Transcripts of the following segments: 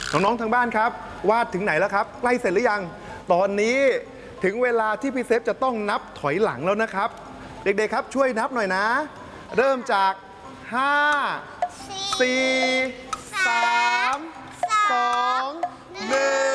น้องๆทางบ้านครับวาดถึงไหนแล้วครับใกล้เสร็จหรือยังตอนนี้ถึงเวลาที่พี่เซฟจะต้องนับถอยหลังแล้วนะครับเด็กๆครับช่วยนับหน่อยนะเริ่มจาก5 4 3 2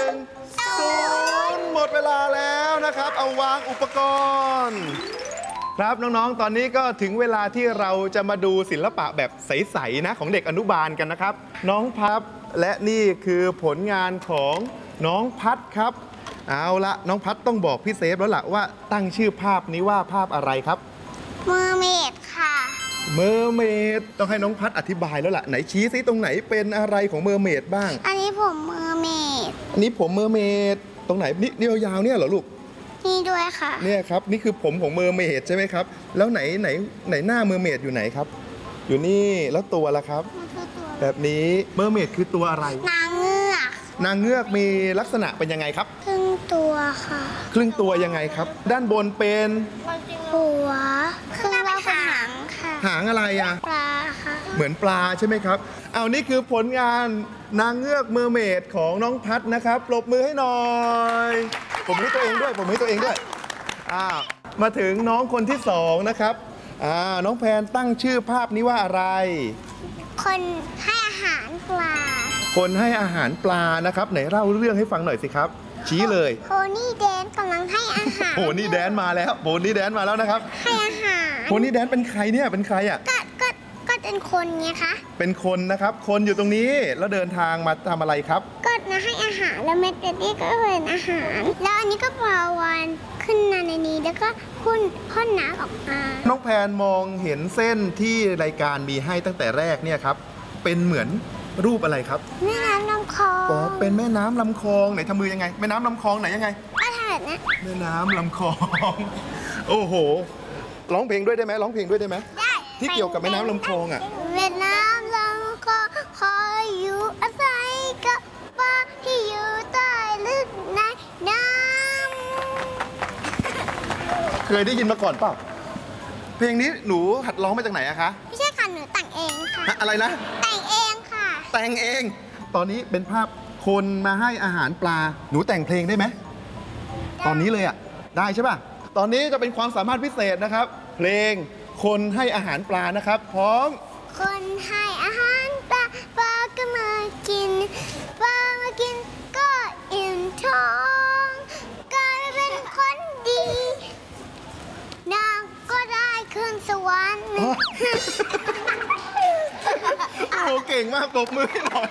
1 0หมดเวลาแล้วนะครับเอาวางอุปกรณ์ครับน้องๆตอนนี้ก็ถึงเวลาที่เราจะมาดูศิลปะแบบใสๆนะของเด็กอนุบาลกันนะครับน้องพับและนี่คือผลงานของน้องพัดครับเอาละน้องพัดต้องบอกพี่เซฟแล้วล่ะว่าตั้งชื่อภาพนี้ว่าภาพอะไรครับเมอร์เมดค่ะเมอร์เมดต้องให้น้องพัดอธิบายแล้วล่ะไหนชี้ซิตรงไหนเป็นอะไรของเมอร์เมดบ้างอันนี้ผมเมอร์เมดอันนี้ผมเมอร์เมดตรงไหนนี่ยาวๆเนี่ยเหรอลูกนี่ด้วยค่ะเนี่ยครับนี่คือผมของเมอร์เมดใช่ไหมครับแล้วไหนหน้าเมอร์เมดอยู่ไหนครับอยู่นี่แล้วตัวล่ะครับแบบนี้เมอร์เมดคือตัวอะไรนางเงือกนางเงือกมีลักษณะเป็นยังไงครับครึ่งตัวค่ะครึ่งตัวยังไงครับด้านบนเป็นหัวครึ่งแล้วหางค่ะหางอะไรอ่ะปลาค่ะเหมือนปลาใช่ไหมครับเอานี่คือผลงานนางเงือกเมอร์เมดของน้องพัดนะครับปรบมือให้หน่อยผมให้ตัวเองด้วยมาถึงน้องคนที่สองนะครับน้องแพนตั้งชื่อภาพนี้ว่าอะไรคนให้อาหารปลาคนให้อาหารปลานะครับไหนเล่าเรื่องให้ฟังหน่อยสิครับชี้เลยโพนี่แดนกำลังให้อาหารโพนี่แดนมาแล้วโพนี่แดนมาแล้วนะครับให้อาหารโพนี่แดนเป็นใครเนี่ยเป็นใครอ่ะก็เป็นคนไงคะเป็นคนนะครับคนอยู่ตรงนี้แล้วเดินทางมาทำอะไรครับก็มาให้อาหารแล้วเมดเดดี้ก็เป็นอาหารแล้วอันนี้ก็ปลาวานขึ้นมาในนี้แล้วก็พ่นน้ำออกมาน้องแพนมองเห็นเส้นที่รายการมีให้ตั้งแต่แรกเนี่ยครับเป็นเหมือนรูปอะไรครับแม่น้ำลำคลองอ๋อเป็นแม่น้ำลำคลองไหนทำมือยังไงแม่น้ำลำคลองไหนยังไงก็ถ่ายนะแม่น้ำลำคลองโอ้โหร้องเพลงด้วยได้ไหมร้องเพลงด้วยได้ไหมได้ที่เกี่ยวกับแม่น้ำลำคลองอ่ะแม่น้ำลำคลองคอยอยู่อาศัยกับปลาที่อยู่ใต้ลึกในน้ำเคยได้ยินมาก่อนเปล่าเพลงนี้หนูหัดร้องมาจากไหนอะคะไม่ใช่ค่ะหนูแต่งเองค่ะอะไรนะแต่งเองค่ะแต่งเองตอนนี้เป็นภาพคนมาให้อาหารปลาหนูแต่งเพลงได้ไหมตอนนี้เลยอะได้ใช่ป่ะตอนนี้จะเป็นความสามารถพิเศษนะครับเพลงคนให้อาหารปลานะครับพร้อมคนให้อาหารปลาปลาก็มากินปลามากินก็อิ่มท้องกลายเป็นคนดีนางก็ได้ขึ้นสวรรค์โอ้เก่งมากปรบมือให้หน่อย